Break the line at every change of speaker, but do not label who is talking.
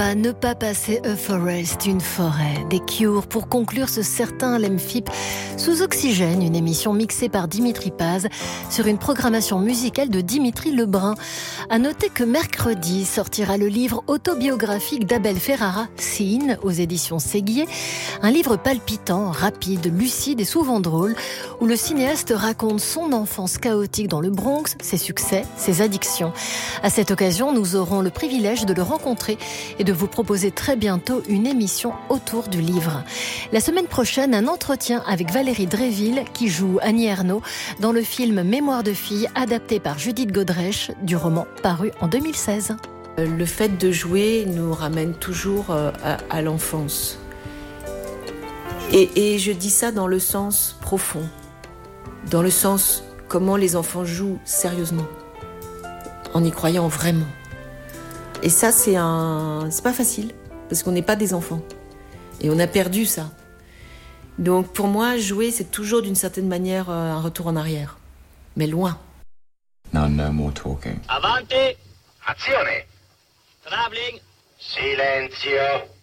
À ne pas passer a forest, une forêt, des Cure pour conclure ce certain Lemphip sous oxygène, une émission mixée par Dimitri Paz sur une programmation musicale de Dimitri Lebrun. À noter que mercredi sortira le livre autobiographique d'Abel Ferrara, Scene, aux éditions Séguier, un livre palpitant, rapide, lucide et souvent drôle, où le cinéaste raconte son enfance chaotique dans le Bronx, ses succès, ses addictions. À cette occasion, nous aurons le privilège de le rencontrer et de vous proposer très bientôt une émission autour du livre. La semaine prochaine, un entretien avec Valérie Dréville qui joue Annie Ernaux dans le film Mémoire de fille adapté par Judith Godrèche du roman paru en 2016.
Le fait de jouer nous ramène toujours à l'enfance. Et je dis ça dans le sens profond, dans le sens comment les enfants jouent sérieusement, en y croyant vraiment. Et ça, c'est pas facile, parce qu'on n'est pas des enfants. Et on a perdu ça. Donc pour moi, jouer, c'est toujours d'une certaine manière un retour en arrière. Mais loin.
Now no more talking.
Avanti! Azione! Travelling!
Silenzio!